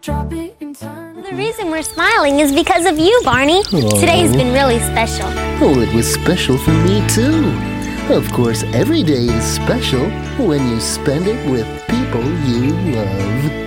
The reason we're smiling is because of you, Barney. Aww. Today's been really special. Oh, it was special for me, too. Of course, every day is special when you spend it with people you love.